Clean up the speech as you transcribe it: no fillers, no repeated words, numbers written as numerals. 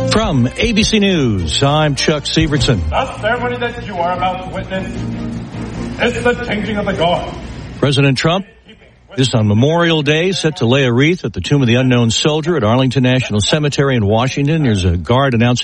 From ABC News, I'm Chuck Severson. The ceremony that you are about to witness is the changing of the guard. President Trump is on Memorial Day set to lay a wreath at the Tomb of the Unknown Soldier at Arlington National Cemetery in Washington. There's a guard announcing